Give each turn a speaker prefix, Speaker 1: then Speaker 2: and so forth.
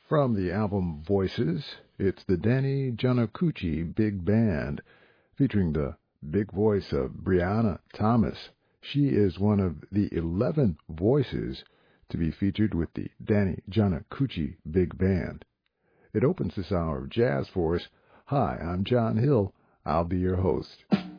Speaker 1: From the album Voices, it's the Danny Giannacucci Big Band, featuring the big voice of Brianna Thomas. She is one of the 11 voices to be featured with the Danny Giannacucci Big Band. It opens this hour of jazz for us. Hi, I'm John Hill. I'll be your host.